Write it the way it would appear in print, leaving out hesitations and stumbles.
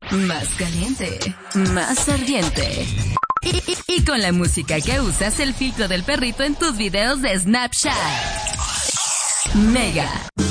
más caliente, más ardiente. Y con la música que usas, el filtro del perrito en tus videos de Snapchat. Mega